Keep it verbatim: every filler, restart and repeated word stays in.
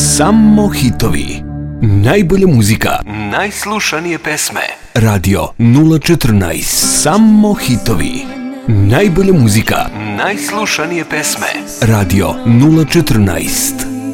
Samo hitovi. Najbolja muzika, najslušanije pesme. Radio nula četrnaest. Samo hitovi. Najbolja muzika, najslušanije pesme. Radio nula četrnaest.